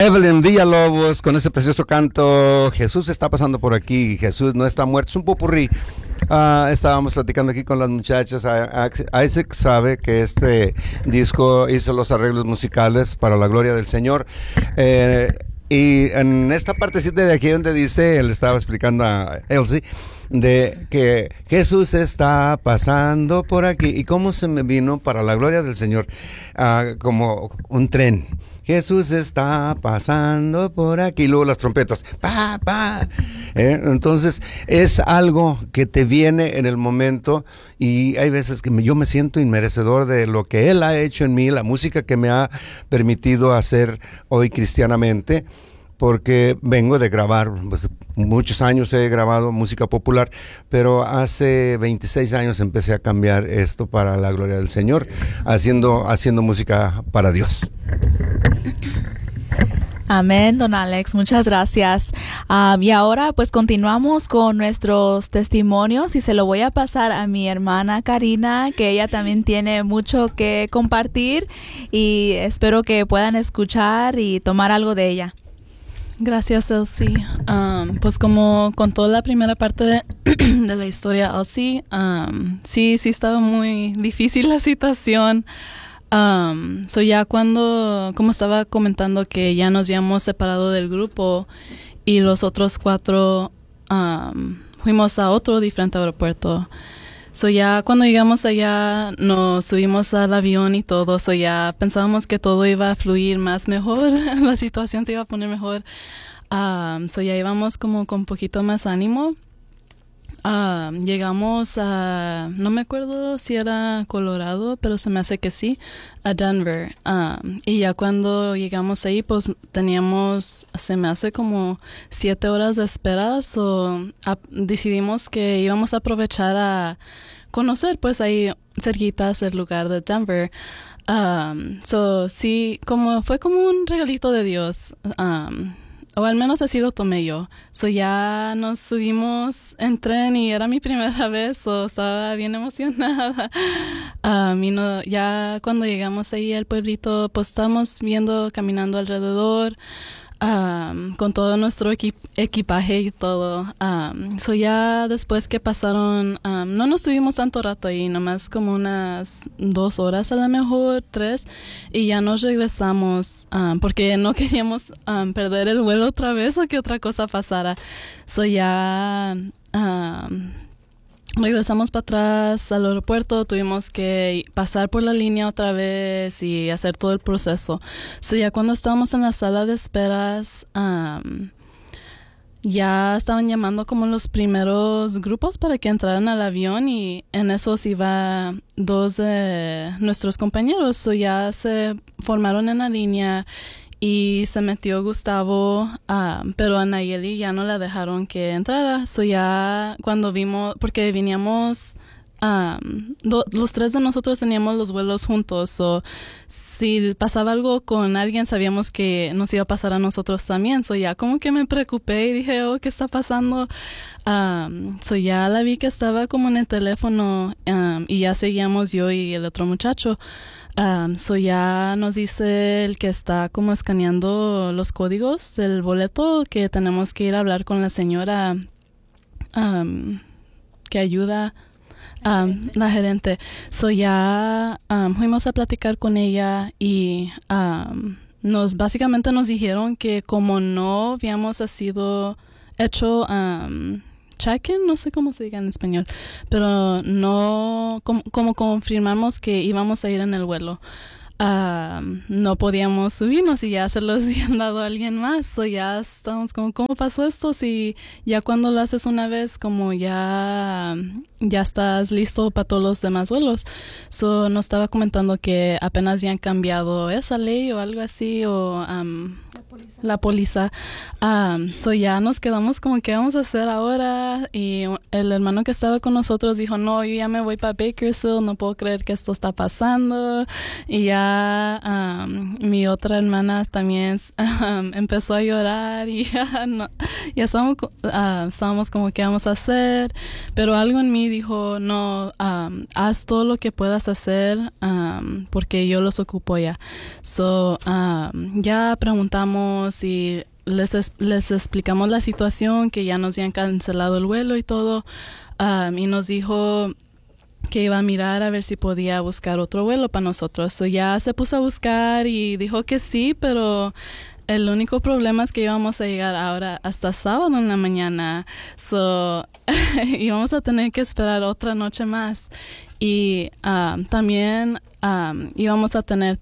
Evelyn Villalobos con ese precioso canto. Jesús está pasando por aquí, Jesús no está muerto. Es un popurrí. Estábamos platicando aquí con las muchachas. Isaac sabe que este disco hizo los arreglos musicales para la gloria del Señor. Y en esta partecita de aquí donde dice, él estaba explicando a Elsie, de que Jesús está pasando por aquí. Y cómo se me vino para la gloria del Señor, como un tren. Jesús está pasando por aquí. Y luego las trompetas. Pa, pa. Entonces es algo que te viene en el momento. Y hay veces que yo me siento inmerecedor de lo que Él ha hecho en mí, la música que me ha permitido hacer hoy cristianamente. Porque vengo de grabar, pues, muchos años he grabado música popular, pero hace 26 años empecé a cambiar esto para la gloria del Señor, haciendo música para Dios. Amén, don Alex, muchas gracias. Y ahora pues continuamos con nuestros testimonios y se lo voy a pasar a mi hermana Karina, que ella también tiene mucho que compartir y espero que puedan escuchar y tomar algo de ella. Gracias, Elsie. Pues como contó la primera parte de la historia, Elsie, sí estaba muy difícil la situación. Ya cuando, como estaba comentando, que ya nos habíamos separado del grupo y los otros 4 fuimos a otro diferente aeropuerto. Ya cuando llegamos allá nos subimos al avión y todo, ya pensábamos que todo iba a fluir más mejor, la situación se iba a poner mejor. Ya íbamos como con un poquito más ánimo. Llegamos a, no me acuerdo si era Colorado, pero se me hace que sí, a Denver. Y ya cuando llegamos ahí, pues teníamos, se me hace como 7 horas de espera. Decidimos que íbamos a aprovechar a conocer, pues ahí cerquitas el lugar de Denver. Sí, fue como un regalito de Dios. O al menos así lo tomé yo. Ya nos subimos en tren y era mi primera vez, estaba bien emocionada. Ya cuando llegamos ahí al pueblito, pues estábamos caminando alrededor, con todo nuestro equipaje y todo. Ya después que pasaron, no nos tuvimos tanto rato ahí, nomás como unas 2 horas a lo mejor, 3, y ya nos regresamos, porque no queríamos perder el vuelo otra vez o que otra cosa pasara. Ya regresamos para atrás al aeropuerto, tuvimos que pasar por la línea otra vez y hacer todo el proceso. Ya cuando estábamos en la sala de esperas, ya estaban llamando como los primeros grupos para que entraran al avión y en esos iba 2 de nuestros compañeros. Ya se formaron en la línea y se metió Gustavo, pero a Nayeli ya no la dejaron que entrara. Ya cuando vimos, porque veníamos, los 3 de nosotros teníamos los vuelos juntos, si pasaba algo con alguien sabíamos que nos iba a pasar a nosotros también. Ya como que me preocupé y dije, ¿qué está pasando? Ya la vi que estaba como en el teléfono, y ya seguíamos yo y el otro muchacho. Ya nos dice el que está como escaneando los códigos del boleto que tenemos que ir a hablar con la señora que ayuda, la gerente. Ya fuimos a platicar con ella y básicamente nos dijeron que como no habíamos sido hecho check-in, no sé cómo se diga en español, pero no, como confirmamos que íbamos a ir en el vuelo, no podíamos subirnos y ya se los habían dado a alguien más. Ya estamos como, ¿cómo pasó esto? Si ya cuando lo haces una vez, como ya estás listo para todos los demás vuelos. Nos estaba comentando que apenas ya han cambiado esa ley o algo así, o la póliza. Ya nos quedamos como, ¿qué vamos a hacer ahora? Y el hermano que estaba con nosotros dijo, no, yo ya me voy para Bakersfield, no puedo creer que esto está pasando. Y ya mi otra hermana también empezó a llorar y ya estábamos como, ¿qué vamos a hacer? Pero algo en mí dijo, no, haz todo lo que puedas hacer, porque yo los ocupo ya. Ya preguntamos llegamos y les explicamos la situación, que ya nos habían cancelado el vuelo y todo, y nos dijo que iba a mirar a ver si podía buscar otro vuelo para nosotros. So ya se puso a buscar y dijo que sí, pero el único problema es que íbamos a llegar ahora hasta sábado en la mañana. So íbamos a tener que esperar otra noche más. Y también íbamos a tener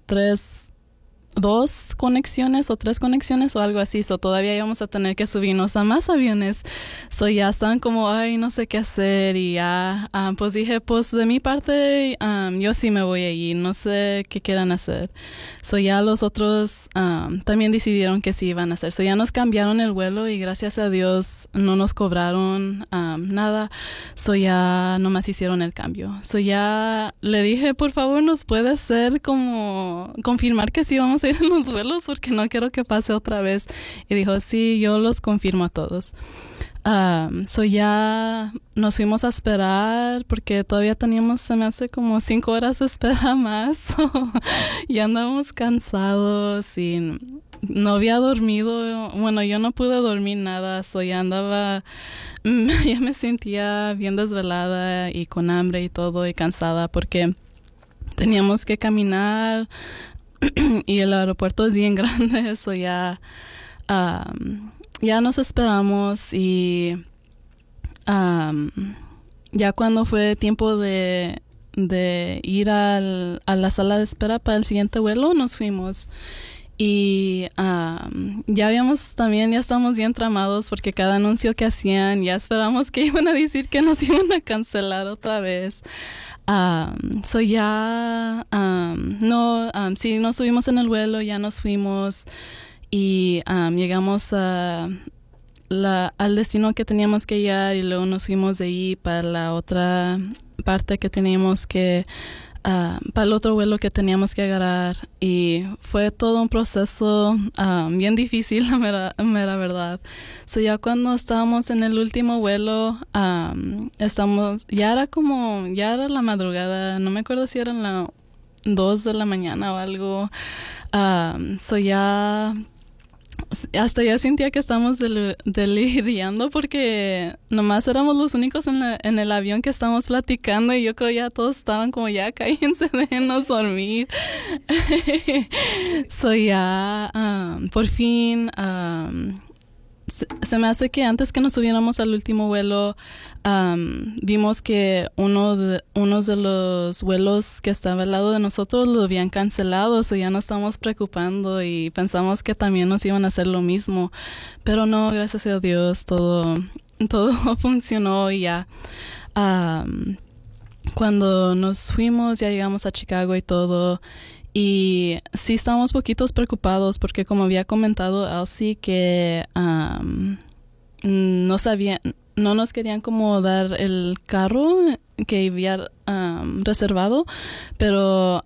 2 conexiones o 3 conexiones o algo así, so todavía íbamos a tener que subirnos a más aviones, so ya estaban como, ay, no sé qué hacer, y ya, pues dije, pues de mi parte, yo sí me voy a ir, no sé qué quieran hacer, so ya los otros también decidieron que sí iban a hacer, so ya nos cambiaron el vuelo y gracias a Dios no nos cobraron nada, so ya nomás hicieron el cambio, so ya le dije, por favor, nos puede hacer como confirmar que sí vamos a ir en los vuelos porque no quiero que pase otra vez. Y dijo, sí, yo los confirmo a todos. So ya nos fuimos a esperar porque todavía teníamos, se me hace como 5 horas de espera más. So, ya andábamos cansados y no había dormido. Bueno, yo no pude dormir nada. So ya andaba, ya me sentía bien desvelada y con hambre y todo y cansada porque teníamos que caminar y el aeropuerto es bien grande, eso ya nos esperamos y ya cuando fue tiempo de ir a la sala de espera para el siguiente vuelo, nos fuimos. Y ya estamos bien tramados porque cada anuncio que hacían, ya esperamos que iban a decir que nos iban a cancelar otra vez. So ya, sí, nos subimos en el vuelo, ya nos fuimos y llegamos al destino que teníamos que llegar y luego nos fuimos de ahí para la otra parte que teníamos que, para el otro vuelo que teníamos que agarrar y fue todo un proceso bien difícil, la mera verdad. So ya cuando estábamos en el último vuelo, ya era la madrugada, no me acuerdo si eran las 2 de la mañana o algo. So ya hasta ya sentía que estábamos deliriando porque nomás éramos los únicos en el avión que estábamos platicando y yo creo ya todos estaban como ya cállense, déjenos dormir. So ya por fin se me hace que antes que nos subiéramos al último vuelo vimos que unos de los vuelos que estaba al lado de nosotros lo habían cancelado, so ya nos estábamos preocupando y pensamos que también nos iban a hacer lo mismo, pero no, gracias a Dios todo funcionó y ya cuando nos fuimos ya llegamos a Chicago y todo. Y sí estábamos poquitos preocupados porque como había comentado Elsie que no nos querían como dar el carro que había reservado, pero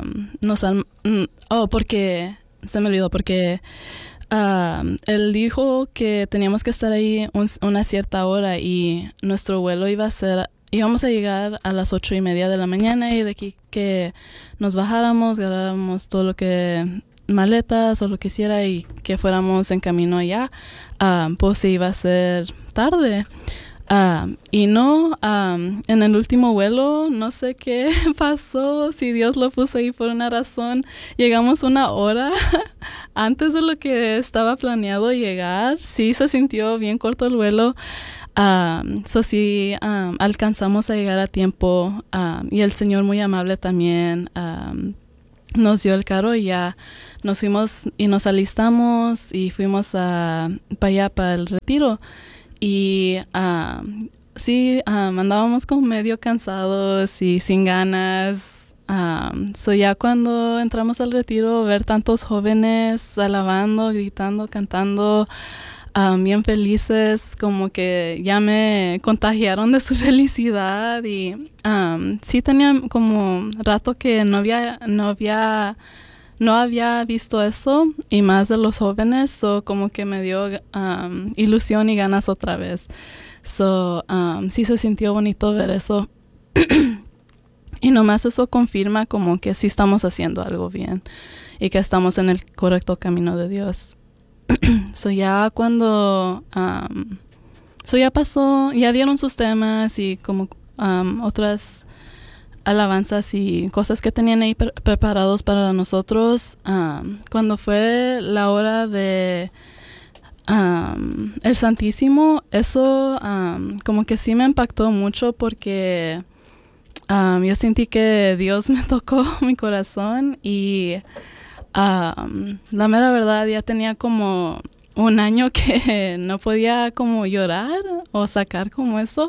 porque se me olvidó porque él dijo que teníamos que estar ahí una cierta hora y nuestro vuelo íbamos a llegar a las 8:30 de la mañana y de aquí que nos bajáramos, agarráramos todo lo que maletas o lo que hiciera y que fuéramos en camino allá, pues se iba a ser tarde. Y no, en el último vuelo, no sé qué pasó, si Dios lo puso ahí por una razón, llegamos 1 hora antes de lo que estaba planeado llegar. Sí se sintió bien corto el vuelo. Sí, alcanzamos a llegar a tiempo y el Señor muy amable también nos dio el carro y ya nos fuimos y nos alistamos y fuimos para allá, para el retiro y sí, andábamos como medio cansados y sin ganas. Ya cuando entramos al retiro, ver tantos jóvenes alabando, gritando, cantando, bien felices, como que ya me contagiaron de su felicidad y sí tenía como rato que no había visto eso y más de los jóvenes, so como que me dio ilusión y ganas otra vez. Sí se sintió bonito ver eso y nomás eso confirma como que sí estamos haciendo algo bien y que estamos en el correcto camino de Dios. So ya cuando ya pasó, ya dieron sus temas y como otras alabanzas y cosas que tenían ahí preparados para nosotros. Cuando fue la hora de el Santísimo, eso como que sí me impactó mucho porque yo sentí que Dios me tocó mi corazón y la mera verdad ya tenía como un año que no podía como llorar o sacar como eso.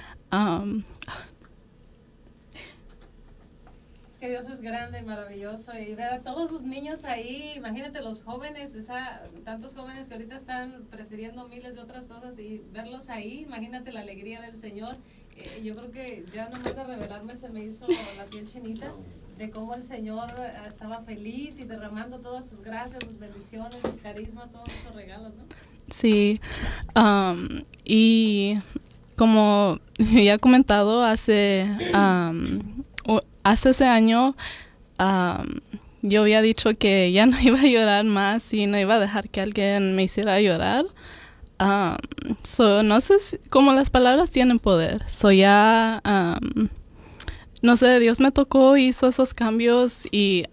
Es que Dios es grande y maravilloso y ver a todos sus niños ahí, imagínate los jóvenes, tantos jóvenes que ahorita están prefiriendo miles de otras cosas y verlos ahí, imagínate la alegría del Señor. Yo creo que ya nomás de revelarme se me hizo la piel chinita de cómo el Señor estaba feliz y derramando todas sus gracias, sus bendiciones, sus carismas, todos esos regalos, ¿no? Sí, y como ya he comentado, hace ese año yo había dicho que ya no iba a llorar más y no iba a dejar que alguien me hiciera llorar. No sé como las palabras tienen poder. Ya, no sé, Dios me tocó, hizo esos cambios y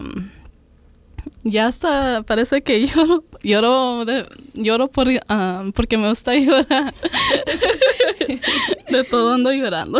ya hasta parece que lloro porque me gusta llorar. De todo ando llorando.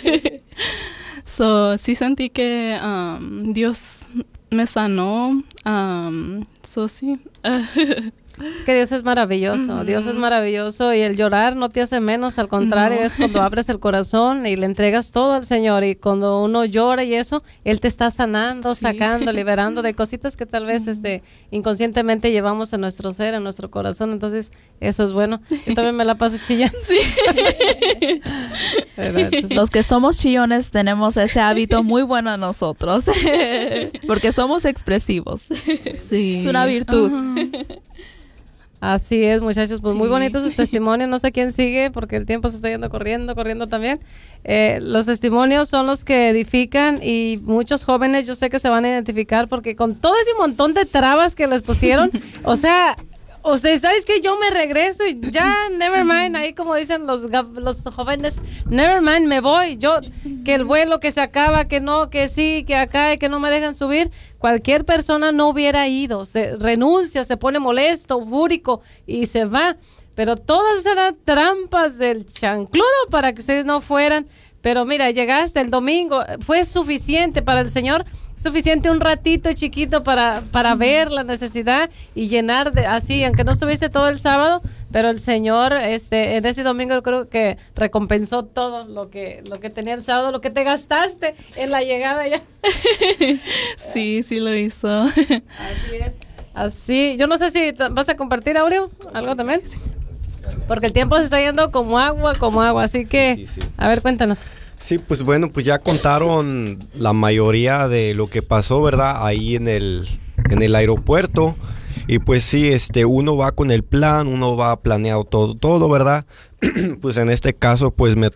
Sí sentí que Dios me sanó. Sí. Es que Dios es maravilloso, Dios es maravilloso y el llorar no te hace menos, al contrario, es cuando abres el corazón y le entregas todo al Señor y cuando uno llora y eso, Él te está sanando, sacando, liberando de cositas que tal vez inconscientemente llevamos en nuestro ser, en nuestro corazón, entonces eso es bueno. Yo también me la paso chillando. Sí. Los que somos chillones tenemos ese hábito muy bueno en nosotros, porque somos expresivos. Sí. Es una virtud. Así es, muchachos, pues muy bonitos sus testimonios, no sé quién sigue porque el tiempo se está yendo corriendo también. Los testimonios son los que edifican y muchos jóvenes yo sé que se van a identificar porque con todo ese montón de trabas que les pusieron, o sea, ustedes saben que yo me regreso y ya, never mind, ahí como dicen los jóvenes, never mind, me voy, yo, que el vuelo que se acaba, que no, que sí, que acá, que no me dejan subir, cualquier persona no hubiera ido, se renuncia, se pone molesto, fúrico y se va, pero todas eran trampas del chancludo para que ustedes no fueran, pero mira, llegaste el domingo, fue suficiente para el Señor, suficiente un ratito chiquito para ver la necesidad y llenar de así, aunque no estuviste todo el sábado, pero el Señor en ese domingo yo creo que recompensó todo lo que tenía el sábado, lo que te gastaste en la llegada ya. Sí lo hizo. Así es. Así, yo no sé si vas a compartir, Aureo, algo también. Porque el tiempo se está yendo como agua, así que sí. A ver, cuéntanos. Sí, pues bueno, pues ya contaron la mayoría de lo que pasó, ¿verdad? Ahí en el aeropuerto. Y pues sí, uno va con el plan, uno va planeado todo, ¿verdad? Pues en este caso, pues me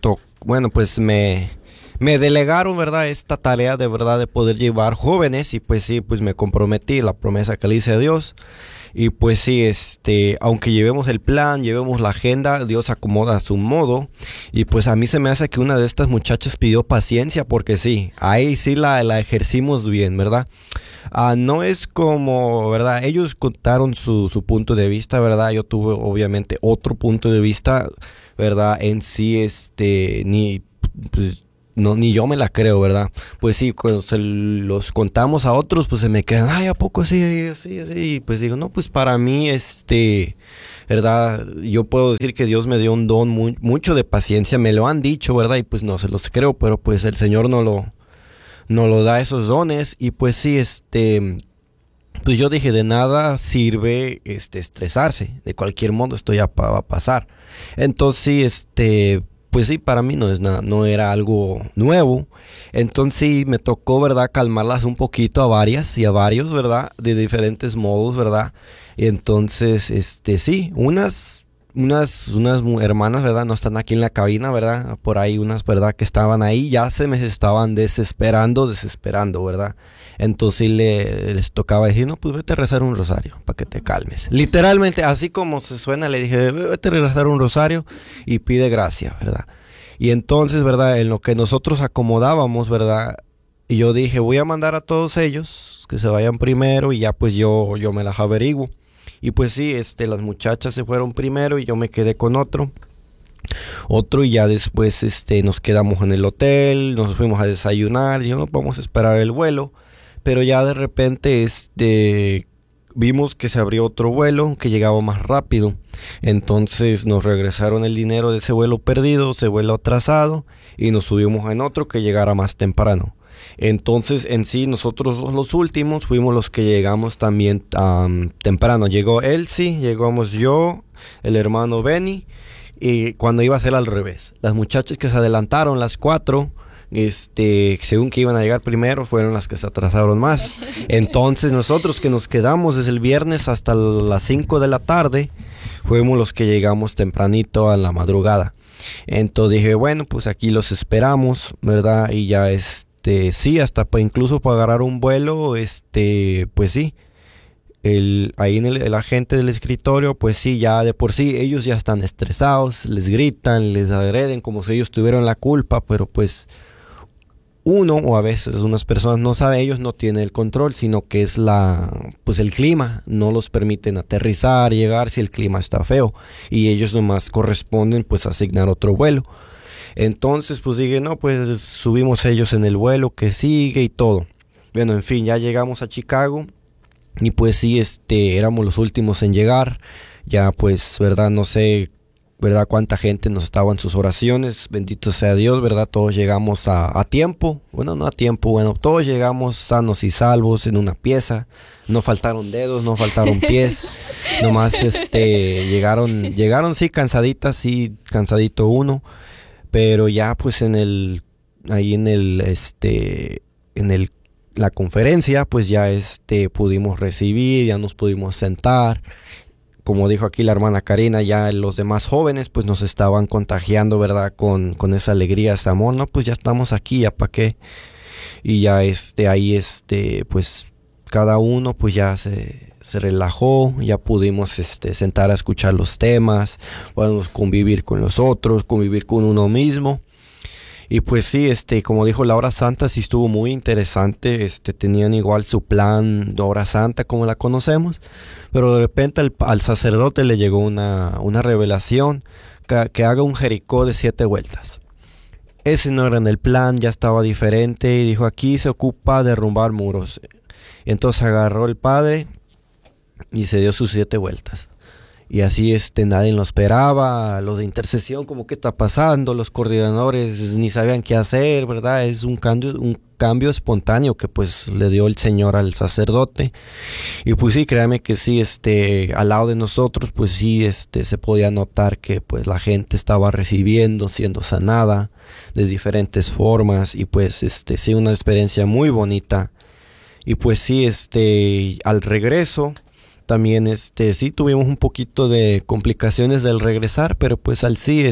delegaron, ¿verdad? Esta tarea de verdad de poder llevar jóvenes y pues sí, pues me comprometí, la promesa que le hice a Dios. Y pues sí, aunque llevemos el plan, llevemos la agenda, Dios acomoda a su modo. Y pues a mí se me hace que una de estas muchachas pidió paciencia porque sí, ahí sí la ejercimos bien, ¿verdad? No es como, ¿verdad? Ellos contaron su punto de vista, ¿verdad? Yo tuve obviamente otro punto de vista, ¿verdad? En sí, ni yo me la creo, ¿verdad? Pues sí, cuando se los contamos a otros, pues se me quedan, ay, ¿a poco sí? Y pues digo, no, pues para mí, ¿verdad? Yo puedo decir que Dios me dio un don mucho de paciencia, me lo han dicho, ¿verdad? Y pues no se los creo, pero pues el Señor no lo da esos dones. Y pues sí, pues yo dije, de nada sirve estresarse, de cualquier modo esto ya va a pasar. Entonces, pues sí, para mí no era algo nuevo. Entonces sí, me tocó, ¿verdad? Calmarlas un poquito a varias y a varios, ¿verdad? De diferentes modos, ¿verdad? Y entonces, sí, unas unas hermanas, ¿verdad? No están aquí en la cabina, ¿verdad? Por ahí unas, ¿verdad? Que estaban ahí, ya se me estaban desesperando, ¿verdad? Entonces les tocaba decir, no, pues vete a rezar un rosario para que te calmes. Literalmente, así como se suena, le dije, vete a rezar un rosario y pide gracia, ¿verdad? Y entonces, ¿verdad? En lo que nosotros acomodábamos, ¿verdad? Y yo dije, voy a mandar a todos ellos que se vayan primero y ya pues yo me las averiguo. Y pues sí, las muchachas se fueron primero y yo me quedé con otro y ya después nos quedamos en el hotel, nos fuimos a desayunar, y yo no vamos a esperar el vuelo, pero ya de repente vimos que se abrió otro vuelo que llegaba más rápido. Entonces nos regresaron el dinero de ese vuelo perdido, ese vuelo atrasado, y nos subimos en otro que llegara más temprano. Entonces en sí nosotros los últimos fuimos los que llegamos también temprano. Llegó Elsie, llegamos yo, el hermano Benny, y cuando iba a ser al revés, las muchachas que se adelantaron, las 4, según que iban a llegar primero, fueron las que se atrasaron más. Entonces nosotros que nos quedamos desde el viernes hasta las 5 de la tarde, fuimos los que llegamos tempranito a la madrugada. Entonces dije, bueno, pues aquí los esperamos, ¿verdad? Y ya sí, hasta incluso para agarrar un vuelo, pues sí, ahí en el agente del escritorio, pues sí, ya de por sí ellos ya están estresados, les gritan, les agreden como si ellos tuvieran la culpa, pero pues uno o a veces unas personas no saben, ellos no tienen el control, sino que es pues el clima, no los permiten aterrizar, llegar si el clima está feo y ellos nomás corresponden pues a asignar otro vuelo. Entonces pues dije, no, pues subimos ellos en el vuelo que sigue y todo. Bueno, en fin, ya llegamos a Chicago y pues sí, éramos los últimos en llegar. Ya pues, verdad, no sé, verdad, cuánta gente nos estaba en sus oraciones. Bendito sea Dios, verdad, todos llegamos a tiempo. Bueno, no a tiempo, bueno, todos llegamos sanos y salvos en una pieza. No faltaron dedos, no faltaron pies. Nomás, llegaron sí cansaditas, sí cansadito uno. Pero ya pues ahí en la conferencia pues ya pudimos recibir, ya nos pudimos sentar. Como dijo aquí la hermana Karina, ya los demás jóvenes pues nos estaban contagiando, ¿verdad? Con esa alegría, ese amor, no, pues ya estamos aquí, ya para qué. Y ya ahí pues cada uno pues ya se relajó, ya pudimos sentar a escuchar los temas, podemos convivir con los otros, convivir con uno mismo. Y pues sí, como dijo la hora santa, sí estuvo muy interesante. Tenían igual su plan de hora santa como la conocemos, pero de repente al sacerdote le llegó una revelación que haga un Jericó de 7 vueltas. Ese no era en el plan, ya estaba diferente, y dijo, aquí se ocupa derrumbar muros. Entonces agarró el padre y se dio sus 7 vueltas. Y así nadie lo esperaba, los de intercesión como qué está pasando, los coordinadores ni sabían qué hacer, ¿verdad? Es un cambio espontáneo que pues le dio el Señor al sacerdote. Y pues sí, créame que sí, al lado de nosotros pues sí, se podía notar que pues la gente estaba recibiendo, siendo sanada de diferentes formas, y pues sí, una experiencia muy bonita. Y pues sí, al regreso también sí tuvimos un poquito de complicaciones del regresar, pero pues al sí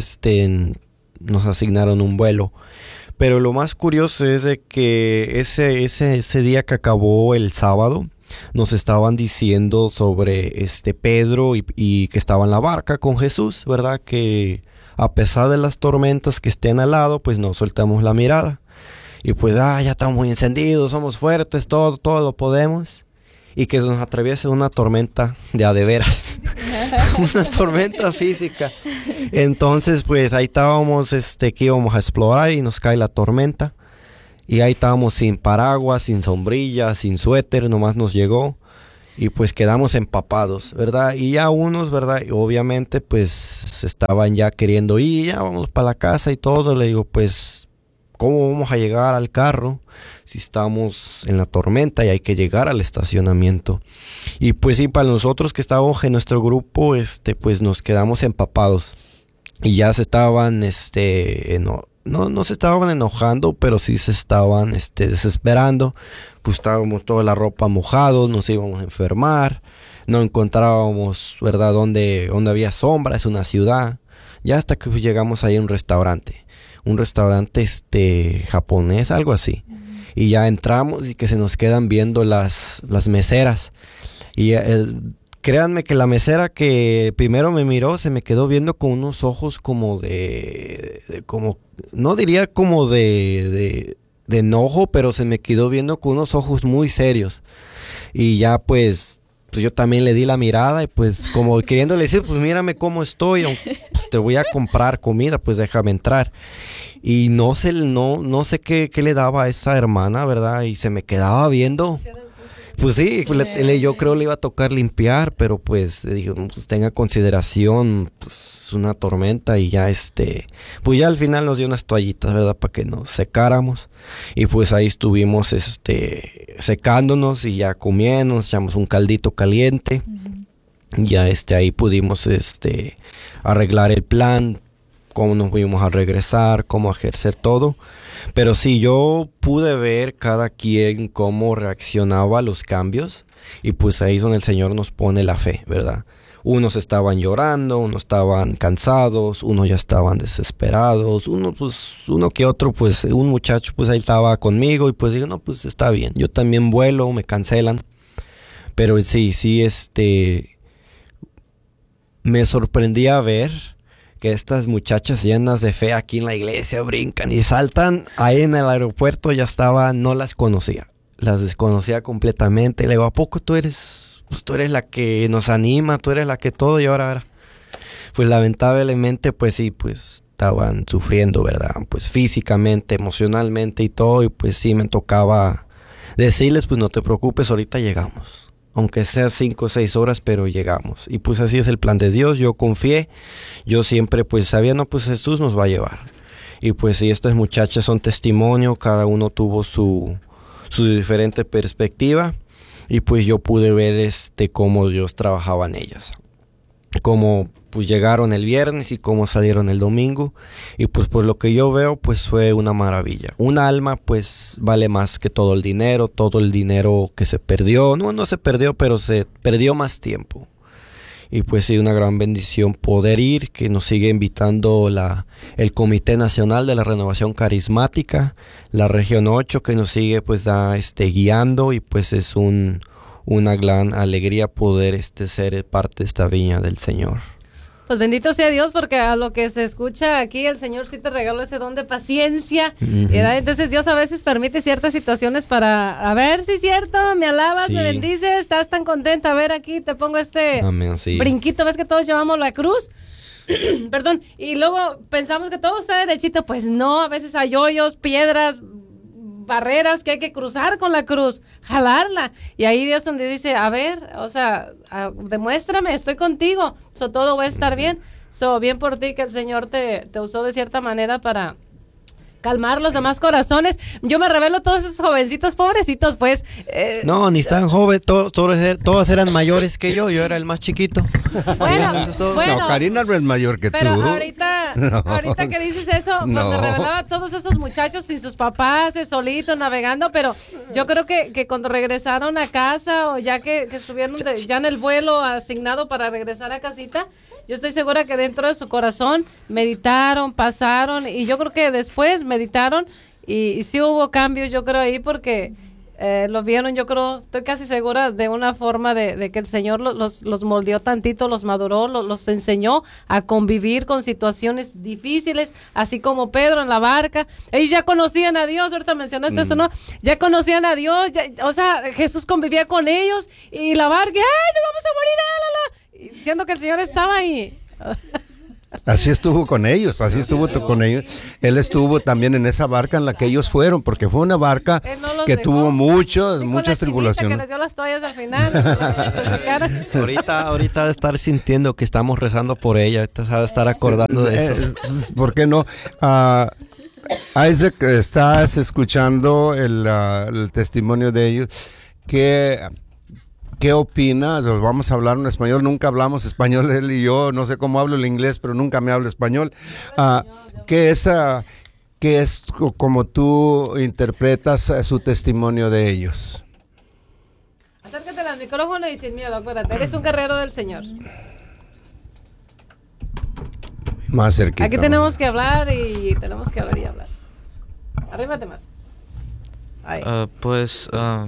nos asignaron un vuelo. Pero lo más curioso es de que ese día que acabó el sábado, nos estaban diciendo sobre Pedro y que estaba en la barca con Jesús, ¿verdad? Que a pesar de las tormentas que estén al lado, pues no soltamos la mirada. Y pues ya estamos muy encendidos, somos fuertes, todo lo podemos. Y que nos atraviese una tormenta de veras, una tormenta física. Entonces pues ahí estábamos que íbamos a explorar y nos cae la tormenta. Y ahí estábamos sin paraguas, sin sombrilla, sin suéter, nomás nos llegó. Y pues quedamos empapados, ¿verdad? Y ya unos, ¿verdad? Y obviamente pues estaban ya queriendo ir, ya vamos para la casa y todo. Le digo, pues, ¿cómo vamos a llegar al carro si estamos en la tormenta y hay que llegar al estacionamiento? Y pues sí, para nosotros que estábamos en nuestro grupo, pues nos quedamos empapados. Y ya se estaban, no se estaban enojando, pero sí se estaban desesperando. Pues estábamos toda la ropa mojados, nos íbamos a enfermar. no encontrábamos, ¿verdad?, donde había sombra, es una ciudad. Ya hasta que pues, llegamos ahí a un restaurante japonés, algo así. Y ya entramos y que se nos quedan viendo las meseras. Y créanme que la mesera que primero me miró se me quedó viendo con unos ojos como como, no diría como de enojo, pero se me quedó viendo con unos ojos muy serios. Y ya pues yo también le di la mirada y pues como queriéndole decir, pues mírame cómo estoy, pues te voy a comprar comida, pues déjame entrar. Y no sé qué le daba a esa hermana, ¿verdad? Y se me quedaba viendo. Pues sí, yo creo le iba a tocar limpiar, pero pues le dije, pues tenga consideración, pues una tormenta y ya pues ya al final nos dio unas toallitas, ¿verdad? Para que nos secáramos y pues ahí estuvimos secándonos y ya comiendo, nos echamos un caldito caliente. Ya ahí pudimos arreglar el plan, cómo nos fuimos a regresar, cómo ejercer todo. Pero sí, yo pude ver cada quien cómo reaccionaba a los cambios y pues ahí es donde el Señor nos pone la fe, ¿verdad? Unos estaban llorando, unos estaban cansados, unos ya estaban desesperados, uno que otro, pues un muchacho pues ahí estaba conmigo y pues digo, no, pues está bien, yo también vuelo, me cancelan. Pero sí, me sorprendía ver que estas muchachas llenas de fe aquí en la iglesia brincan y saltan. Ahí en el aeropuerto no las conocía. Las desconocía completamente. Le digo, ¿a poco tú eres la que nos anima, tú eres la que todo? Y ahora, pues lamentablemente, pues sí, pues estaban sufriendo, ¿verdad? Pues físicamente, emocionalmente y todo. Y pues sí, me tocaba decirles, pues no te preocupes, ahorita llegamos. Aunque sea 5 o 6 horas, pero llegamos. Y pues así es el plan de Dios. Yo confié. Yo siempre pues sabía, no, pues Jesús nos va a llevar. Y pues sí, estas muchachas son testimonio. Cada uno tuvo su diferente perspectiva. Y pues yo pude ver cómo Dios trabajaba en ellas. Cómo pues llegaron el viernes y cómo salieron el domingo. Y pues por lo que yo veo, pues fue una maravilla. Un alma pues vale más que todo el dinero que se perdió. No se perdió, pero se perdió más tiempo. Y pues sí, una gran bendición poder ir, que nos sigue invitando el Comité Nacional de la Renovación Carismática, la Región 8, que nos sigue pues guiando, y pues es una gran alegría poder ser parte de esta viña del Señor. Pues bendito sea Dios, porque a lo que se escucha aquí, el Señor sí te regaló ese don de paciencia. ¿Verdad? Entonces Dios a veces permite ciertas situaciones para, a ver si es cierto, me alabas, sí, me bendices, estás tan contenta, a ver aquí te pongo Amén, sí, brinquito, ves que todos llevamos la cruz. Perdón, y luego pensamos que todo está derechito, pues no, a veces hay hoyos, piedras, barreras que hay que cruzar con la cruz, jalarla, y ahí Dios donde dice, a ver, o sea, demuéstrame, estoy contigo, todo va a estar bien, bien por ti que el Señor te usó de cierta manera para calmar los demás corazones. Yo me revelo todos esos jovencitos, pobrecitos, pues. No, ni tan jóvenes, todos eran mayores que yo era el más chiquito. Bueno, no, Karina no es mayor que pero tú. ahorita que dices eso, pues me revelaba a todos esos muchachos sin sus papás, solitos, navegando, pero yo creo que cuando regresaron a casa, o ya que estuvieron ya en el vuelo asignado para regresar a casita, yo estoy segura que dentro de su corazón meditaron, pasaron, y yo creo que después meditaron y sí hubo cambios, yo creo, ahí, porque lo vieron, yo creo, estoy casi segura, de una forma de que el Señor los moldeó tantito, los maduró, los enseñó a convivir con situaciones difíciles, así como Pedro en la barca. Ellos ya conocían a Dios, ahorita mencionaste eso, ¿no? Ya conocían a Dios, o sea, Jesús convivía con ellos, y la barca, ¡ay, nos vamos a morir! Diciendo que el Señor estaba ahí. Así estuvo con ellos, con ellos. Él estuvo también en esa barca en la que ellos fueron, porque fue una barca que tuvo muchas tribulaciones. Que les dio las toallas al final. ahorita de estar sintiendo que estamos rezando por ella, ahorita se va a estar acordando de eso. ¿Por qué no? Isaac, estás escuchando el testimonio de ellos. ¿Qué opinas? Vamos a hablar en español. Nunca hablamos español, él y yo. No sé cómo hablo el inglés, pero nunca me hablo español. ¿Qué es como tú interpretas su testimonio de ellos? Acércate al micrófono y sin miedo, acuérdate, eres un guerrero del Señor. Más cerquita. Aquí tenemos que hablar y hablar. Arrímate más. Ahí. Pues,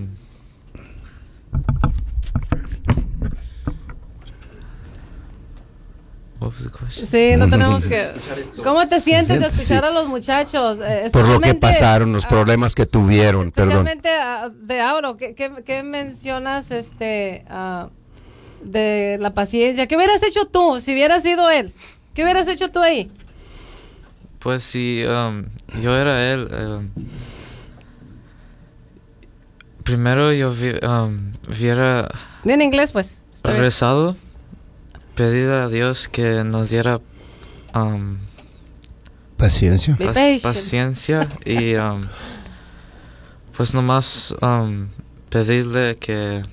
what was the question? Sí, no tenemos que... ¿Cómo te sientes de escuchar Sí. a los muchachos? Por lo que Especialmente, pasaron, los problemas que tuvieron, perdón. especialmente de Auro, ¿qué mencionas de la paciencia? ¿Qué hubieras hecho tú si hubieras sido él? ¿Qué hubieras hecho tú ahí? Pues si yo era él, primero yo hubiera Di en inglés, pues. Está bien. rezado, pedido a Dios que nos diera Paciencia. Be patient. paciencia y pues nomás pedirle que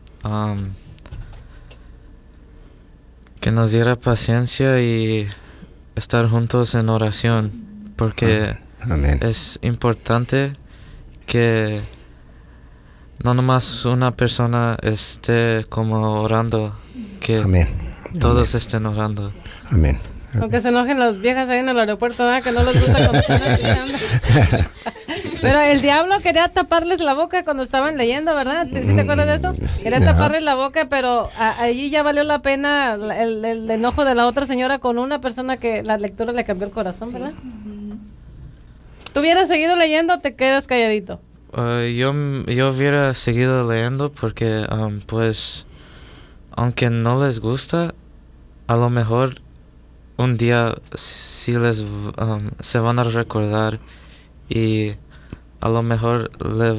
nos diera paciencia y estar juntos en oración, porque Amén. es importante que no nomás una persona esté como orando, que Amén. todos estén orando. Amén. Aunque se enojen las viejas ahí en el aeropuerto, ¿verdad? Que no les gusta cuando están escuchando. Pero el diablo quería taparles la boca cuando estaban leyendo, ¿verdad? ¿Sí te acuerdas de eso? Quería Ajá. taparles la boca, pero allí ya valió la pena el enojo de la otra señora con una persona que la lectura le cambió el corazón, ¿verdad? ¿Tú hubieras seguido leyendo o te quedas calladito? Yo hubiera seguido leyendo porque, pues, aunque no les gusta, a lo mejor un día sí se van a recordar y a lo mejor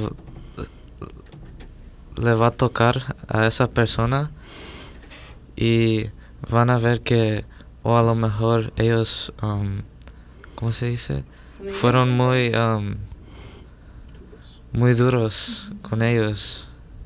le va a tocar a esa persona y van a ver que, o a lo mejor ellos, ¿cómo se dice? Fueron muy duros con ellos.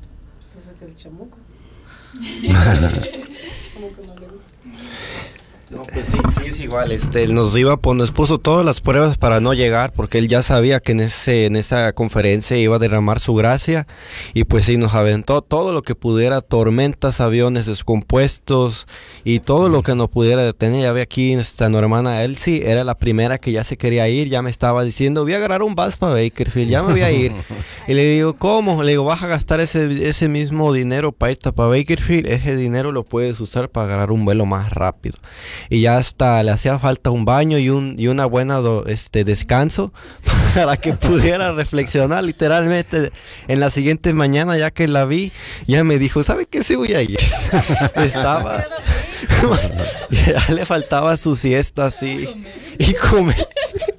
No, pues sí, sí es igual. Él nos nos puso todas las pruebas para no llegar, porque él ya sabía que en esa conferencia iba a derramar su gracia, y pues sí, nos aventó todo lo que pudiera, tormentas, aviones descompuestos y todo lo que nos pudiera detener. Ya ve aquí nuestra hermana Elsie, era la primera que ya se quería ir, ya me estaba diciendo, voy a agarrar un bus para Bakerfield, ya me voy a ir. Y le digo, ¿cómo? Le digo, vas a gastar ese mismo dinero para irte para Bakerfield, ese dinero lo puedes usar para agarrar un vuelo más rápido. Y ya hasta le hacía falta un baño y una buena descanso para que pudiera reflexionar. Literalmente en la siguiente mañana, ya que la vi, ya me dijo, ¿sabe qué? Sí voy a ir. Estaba ya le faltaba su siesta así y comer.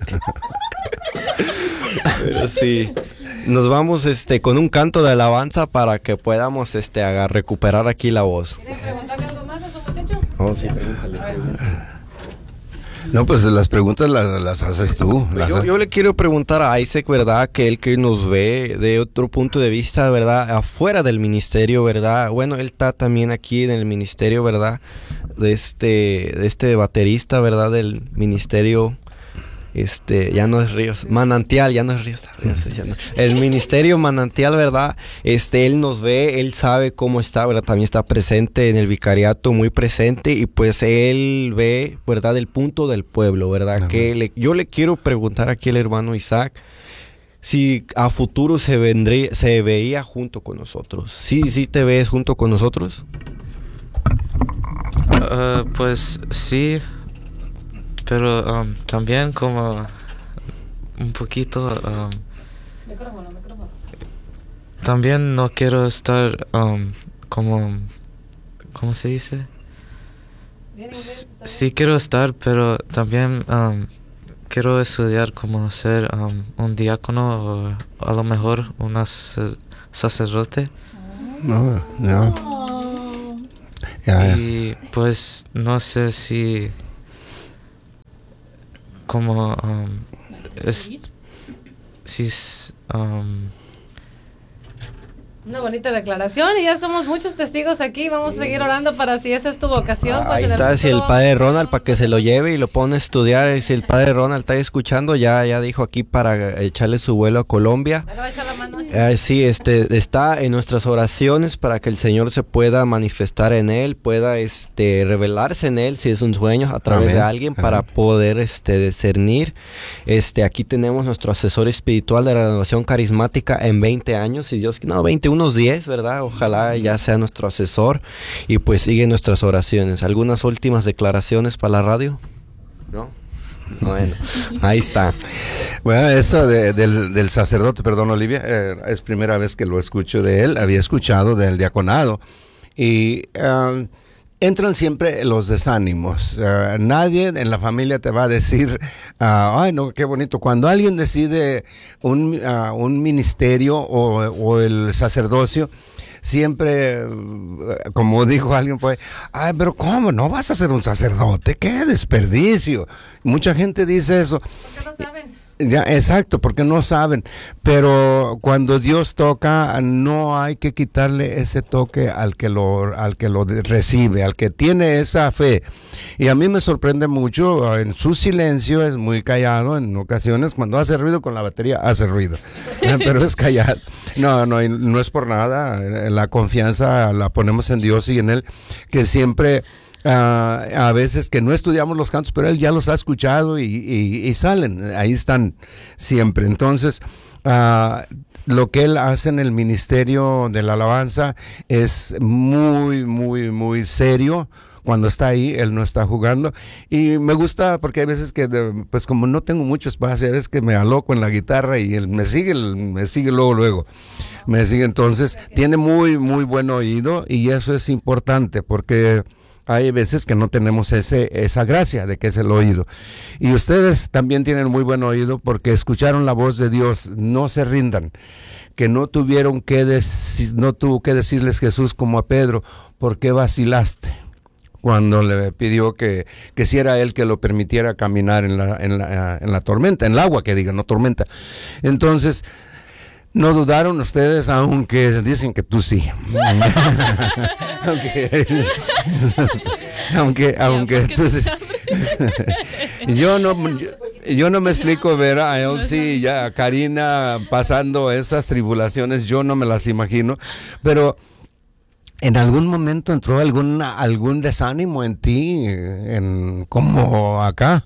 Pero sí, nos vamos con un canto de alabanza para que podamos recuperar aquí la voz. ¿Quieren preguntarle algo más a su muchacho? Oh, sí, pregúntale. No, pues las preguntas las haces tú. Yo le quiero preguntar a Isaac, ¿verdad? Que él que nos ve de otro punto de vista, ¿verdad? Afuera del ministerio, ¿verdad? Bueno, él está también aquí en el ministerio, ¿verdad? De este baterista, ¿verdad? Del ministerio, ya no es Ríos, Manantial, ya no es Ríos, ya no. El ministerio Manantial, ¿verdad? Él nos ve, él sabe cómo está, ¿verdad? También está presente en el vicariato, muy presente, y pues él ve, ¿verdad? El punto del pueblo, ¿verdad? Ajá. Yo le quiero preguntar aquí al hermano Isaac si a futuro se veía junto con nosotros. ¿Sí te ves junto con nosotros? Pues sí, pero también como un poquito, Micrófono. también no quiero estar como, ¿cómo se dice? Sí quiero estar, pero también quiero estudiar como ser un diácono o a lo mejor un sacerdote. No. Oh. Ya. Y pues no sé si como Una bonita declaración y ya somos muchos testigos aquí. Vamos a seguir orando para si esa es tu vocación. Pues Ahí en está, si el futuro padre vamos a Ronald para que se lo lleve y lo pone a estudiar. Y si el padre Ronald está escuchando, ya dijo aquí para echarle su vuelo a Colombia. Le voy a echar la mano. Sí, está en nuestras oraciones para que el Señor se pueda manifestar en él, pueda revelarse en él si es un sueño a través de alguien para poder discernir. Aquí tenemos nuestro asesor espiritual de la renovación carismática en 20 años, y Dios, no, 20, unos 10, ¿verdad? Ojalá ya sea nuestro asesor y pues sigue nuestras oraciones. ¿Algunas últimas declaraciones para la radio? ¿No? Bueno, ahí está. Bueno, eso del sacerdote, perdón, Olivia, es primera vez que lo escucho de él. Había escuchado del diaconado y entran siempre los desánimos. Nadie en la familia te va a decir, ay, no, qué bonito. Cuando alguien decide un ministerio o el sacerdocio, siempre, como dijo alguien, pues, ay, pero ¿cómo? ¿No vas a ser un sacerdote? ¡Qué desperdicio! Mucha gente dice eso. ¿Por qué no saben? Ya, exacto, porque no saben, pero cuando Dios toca, no hay que quitarle ese toque al que lo recibe, al que tiene esa fe. Y a mí me sorprende mucho, en su silencio es muy callado en ocasiones. Cuando hace ruido con la batería, hace ruido, pero es callado. No es por nada, la confianza la ponemos en Dios y en Él, que siempre... a veces que no estudiamos los cantos, pero él ya los ha escuchado y salen, ahí están siempre. Entonces, lo que él hace en el ministerio de la alabanza es muy, muy, muy serio. Cuando está ahí, él no está jugando. Y me gusta porque hay veces que, pues como no tengo mucho espacio, hay veces que me aloco en la guitarra y él me sigue luego. Me sigue, entonces, tiene muy, muy buen oído y eso es importante porque... hay veces que no tenemos esa gracia de que es el oído. Y ustedes también tienen muy buen oído porque escucharon la voz de Dios. No se rindan. Que no tuvo que decirles Jesús como a Pedro, ¿por qué vacilaste? Cuando le pidió que si era él que lo permitiera caminar en la tormenta, en el agua, que diga, no tormenta. Entonces... no dudaron ustedes, aunque dicen que tú sí. aunque tú sí. Yo no me explico ver a Elsie y a Karina pasando esas tribulaciones, yo no me las imagino, pero ¿en algún momento entró algún desánimo en ti, como acá?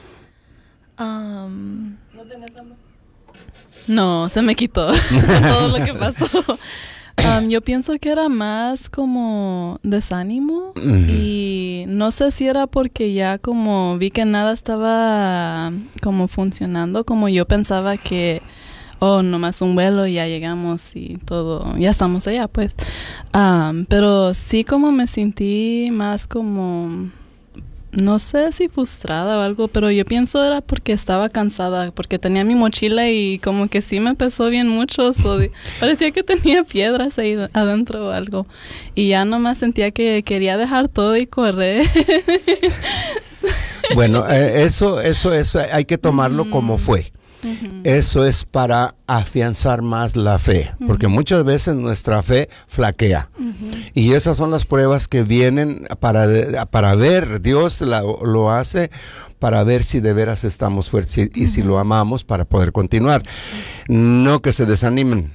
¿No tenés hambre? No, se me quitó todo lo que pasó. Yo pienso que era más como desánimo y no sé si era porque ya como vi que nada estaba como funcionando como yo pensaba que, nomás un vuelo y ya llegamos y todo, ya estamos allá pues. Pero sí como me sentí más como... no sé si frustrada o algo, pero yo pienso era porque estaba cansada, porque tenía mi mochila y como que sí me pesó bien mucho, parecía que tenía piedras ahí adentro o algo, y ya nomás sentía que quería dejar todo y correr. Bueno, eso hay que tomarlo como fue. Eso es para afianzar más la fe, porque muchas veces nuestra fe flaquea, y esas son las pruebas que vienen para ver. Dios lo hace para ver si de veras estamos fuertes y si lo amamos para poder continuar. No que se desanimen.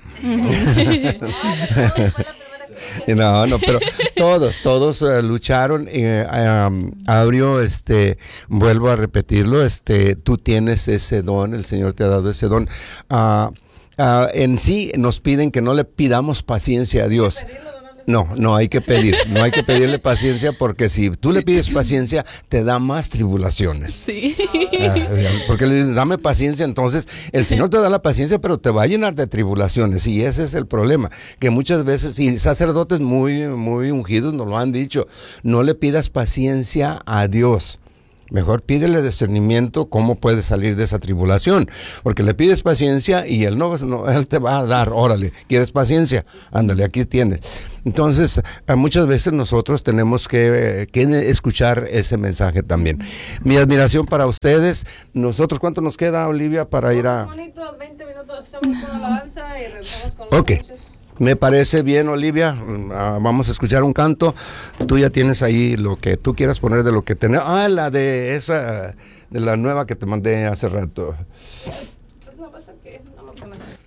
No, pero todos lucharon. Abrió, vuelvo a repetirlo, tú tienes ese don, el Señor te ha dado ese don. En sí nos piden que no le pidamos paciencia a Dios. No hay que pedirle paciencia, porque si tú le pides paciencia, te da más tribulaciones. Sí. Porque le dices, dame paciencia, entonces el Señor te da la paciencia, pero te va a llenar de tribulaciones, y ese es el problema, que muchas veces, y sacerdotes muy, muy ungidos nos lo han dicho, no le pidas paciencia a Dios. Mejor pídele discernimiento cómo puedes salir de esa tribulación, porque le pides paciencia y él él te va a dar, órale, ¿quieres paciencia? Ándale, aquí tienes. Entonces, muchas veces nosotros tenemos que escuchar ese mensaje también. Mi admiración para ustedes. Nosotros, ¿cuánto nos queda, Olivia, para ir a...? Bonitos, 20 minutos, estamos con alabanza y regresamos con los Ok. anuncios. Me parece bien, Olivia. Vamos a escuchar un canto. Tú ya tienes ahí lo que tú quieras poner de lo que tenemos. La de esa, de la nueva que te mandé hace rato. No pasa que vamos con eso.